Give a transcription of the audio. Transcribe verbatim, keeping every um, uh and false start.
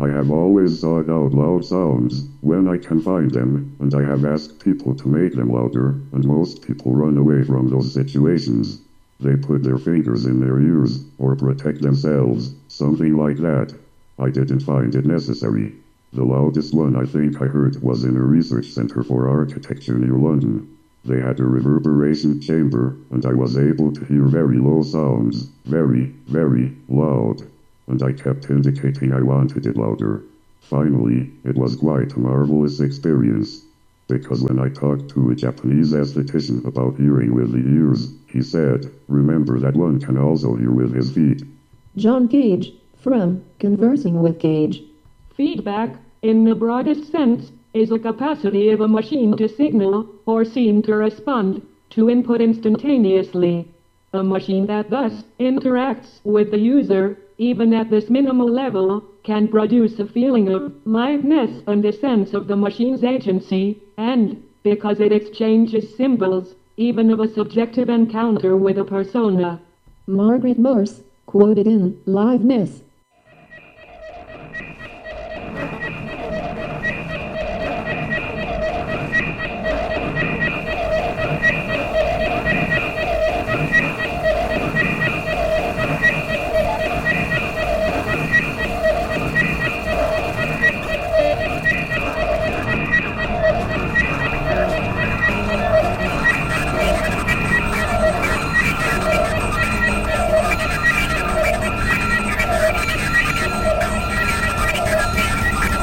I have always sought out loud sounds when I can find them, and I have asked people to make them louder, and most people run away from those situations. They put their fingers in their ears, or protect themselves, something like that. I didn't find it necessary. The loudest one I think I heard was in a research center for architecture near London. They had a reverberation chamber, and I was able to hear very low sounds, very, very loud. And I kept indicating I wanted it louder. Finally, it was quite a marvelous experience. Because when I talked to a Japanese esthetician about hearing with the ears, he said, remember that one can also hear with his feet. John Cage, from Conversing with Cage. Feedback, in the broadest sense, is a capacity of a machine to signal, or seem to respond, to input instantaneously. A machine that thus interacts with the user, even at this minimal level, can produce a feeling of liveness and a sense of the machine's agency, and, because it exchanges symbols, even of a subjective encounter with a persona. Margaret Morse, quoted in Liveness,